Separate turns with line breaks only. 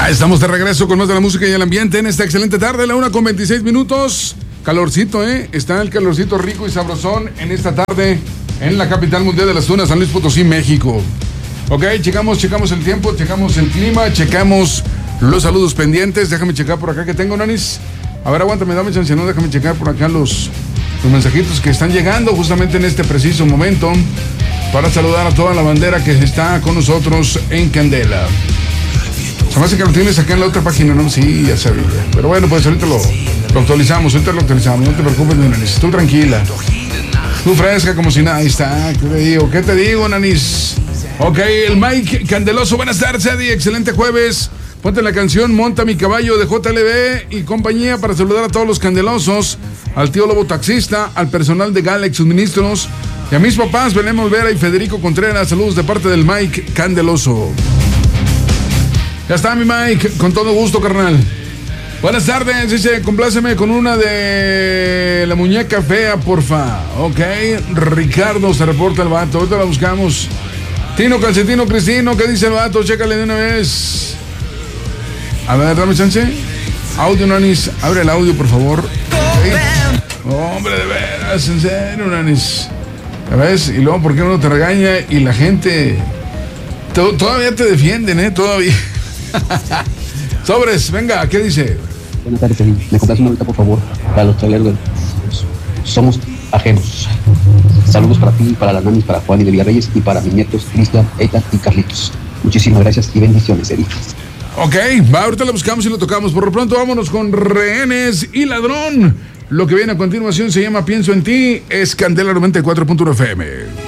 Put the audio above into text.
Ya estamos de regreso con más de la música y el ambiente en esta excelente tarde, la 1:26. Calorcito, está el calorcito rico y sabrosón en esta tarde en la capital mundial de las tunas, San Luis Potosí, México. Ok, checamos el tiempo, checamos el clima, checamos los saludos pendientes. Déjame checar por acá que tengo, Nanis. A ver, aguántame, dame chance, no, déjame checar por acá los mensajitos que están llegando justamente en este preciso momento para saludar a toda la bandera que está con nosotros en Candela. Se me hace que lo tienes acá en la otra página, ¿no? Sí, ya sabía. Pero bueno, pues ahorita lo actualizamos, no te preocupes, Nanis. Tú tranquila. Tú fresca como si nada. Ahí está, ¿qué te digo, Nanis? Ok, el Mike Candeloso, buenas tardes, Eddie, excelente jueves. Ponte la canción Monta mi caballo de JLB y compañía para saludar a todos los candelosos, al tío Lobo Taxista, al personal de Galex Suministros y a mis papás, Belén Olvera y Federico Contreras. Saludos de parte del Mike Candeloso. Ya está, mi Mike, con todo gusto, carnal. Buenas tardes, dice, compláceme con una de la muñeca fea, porfa. Ok, Ricardo, se reporta el vato, ahorita la buscamos. Tino Calcetino Cristino, ¿qué dice el vato? Chécale de una vez. A ver, dame chance. Audio, Nanis, abre el audio, por favor. Okay. Hombre, de veras, en serio, Nanis. ¿Ves? Y luego, ¿por qué uno te regaña y la gente todavía te defienden, todavía? Sobres, venga, ¿qué dice?
Buenas tardes, me compras una ahorita, por favor, para los traileros. Somos ajenos. Saludos para ti, para las nanis, para Juan y de Villarreyes y para mis nietos Cristian, Eitan y Carlitos. Muchísimas gracias y bendiciones, Eddie.
Ok, ahorita lo buscamos y lo tocamos. Por lo pronto vámonos con Rehenes y Ladrón. Lo que viene a continuación se llama Pienso en ti, es Candela 94.1 FM.